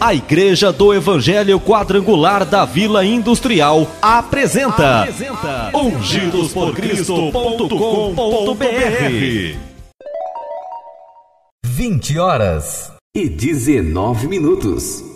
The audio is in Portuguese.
A Igreja do Evangelho Quadrangular da Vila Industrial apresenta ungidosporcristo.com.br. 20h19.